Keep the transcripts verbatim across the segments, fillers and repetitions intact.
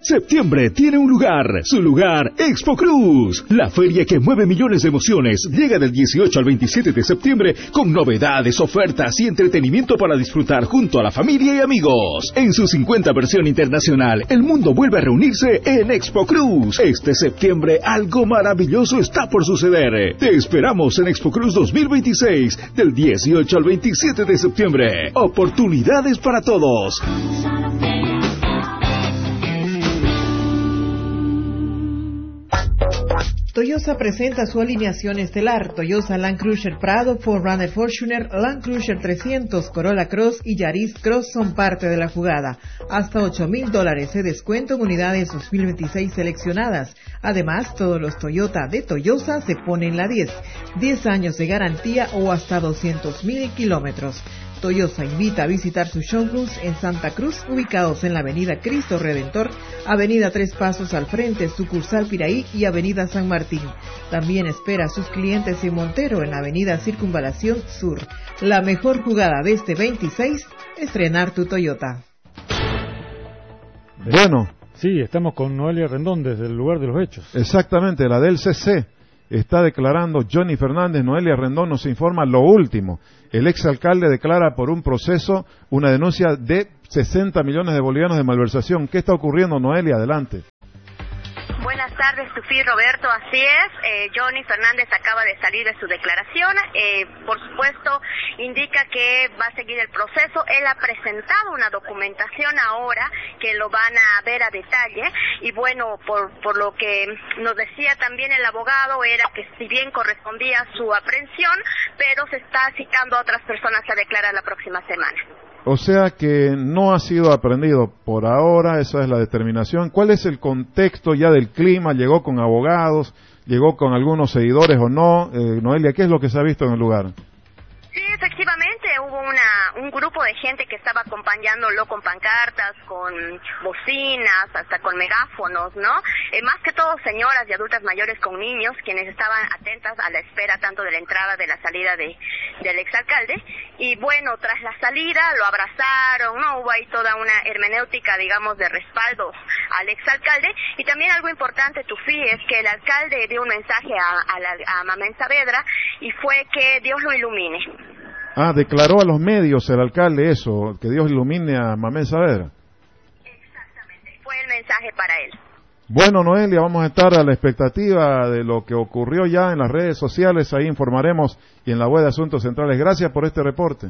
Septiembre tiene un lugar, su lugar, Expo Cruz. La feria que mueve millones de emociones llega del dieciocho al veintisiete de septiembre con novedades, ofertas y entretenimiento para disfrutar junto a la familia y amigos. En su cincuenta versión internacional, el mundo vuelve a reunirse en Expo Cruz. Este septiembre algo maravilloso está por suceder. Te esperamos en Expo Cruz dos mil veintiséis, del dieciocho al veintisiete de septiembre. Oportunidades para todos. Toyota presenta su alineación estelar. Toyota Land Cruiser Prado, cuatro Runner Fortuner, Land Cruiser trescientos, Corolla Cross y Yaris Cross son parte de la jugada. Hasta ocho mil dólares de descuento en unidades dos mil veintiséis seleccionadas. Además, todos los Toyota de Toyota se ponen la diez. diez años de garantía o hasta doscientos mil kilómetros. Toyota invita a visitar sus showrooms en Santa Cruz, ubicados en la Avenida Cristo Redentor, Avenida Tres Pasos al Frente, sucursal Piraí y Avenida San Martín. También espera a sus clientes en Montero, en la Avenida Circunvalación Sur. La mejor jugada de este veintiséis, estrenar tu Toyota. Bueno. Sí, estamos con Noelia Rendón desde el lugar de los hechos. Exactamente, la del C C. Está declarando Johnny Fernández. Noelia Rendón nos informa lo último. El exalcalde declara por un proceso una denuncia de sesenta millones de bolivianos de malversación. ¿Qué está ocurriendo, Noelia? Adelante. Buenas tardes, Tufi, Roberto, así es, eh, Johnny Fernández acaba de salir de su declaración, eh, por supuesto indica que va a seguir el proceso. Él ha presentado una documentación ahora que lo van a ver a detalle y bueno, por, por lo que nos decía también el abogado era que si bien correspondía su aprehensión, pero se está citando a otras personas a declarar la próxima semana. O sea que no ha sido aprendido por ahora, esa es la determinación. ¿Cuál es el contexto ya del clima? ¿Llegó con abogados? ¿Llegó con algunos seguidores o no? Eh, Noelia, ¿qué es lo que se ha visto en el lugar? Sí, efectivamente, hubo una, un grupo de gente que estaba acompañándolo con pancartas, con bocinas, hasta con megáfonos, ¿no? Eh, más que todo señoras y adultas mayores con niños, quienes estaban atentas a la espera tanto de la entrada de la salida de del exalcalde. Y bueno, tras la salida lo abrazaron, ¿no? Hubo ahí toda una hermenéutica, digamos, de respaldo al exalcalde. Y también algo importante, Tufi, es que el alcalde dio un mensaje a, a, la, a Mamén Saavedra y fue que Dios lo ilumine. Ah, declaró a los medios el alcalde eso, que Dios ilumine a Mamén Saavedra. Exactamente, fue el mensaje para él. Bueno, Noelia, vamos a estar a la expectativa de lo que ocurrió ya en las redes sociales, ahí informaremos y en la web de Asuntos Centrales. Gracias por este reporte.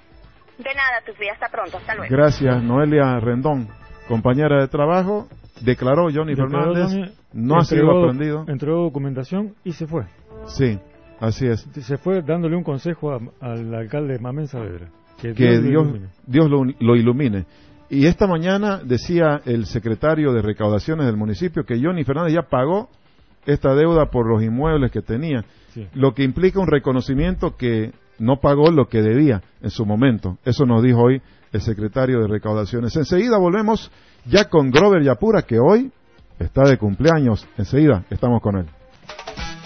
De nada, Tufi, hasta pronto, hasta luego. Gracias, Noelia Rendón, compañera de trabajo, declaró Johnny declaró Fernández, Johnny, no ha sido aprendido. Entregó documentación y se fue. Sí. Así es. Se fue dándole un consejo a, al alcalde Mamén Saavedra. Que, que Dios, Dios, Dios lo, lo ilumine. Y esta mañana decía el secretario de Recaudaciones del municipio que Johnny Fernández ya pagó esta deuda por los inmuebles que tenía. Sí. Lo que implica un reconocimiento que no pagó lo que debía en su momento. Eso nos dijo hoy el secretario de Recaudaciones. Enseguida volvemos ya con Grover Yapura, que hoy está de cumpleaños. Enseguida estamos con él.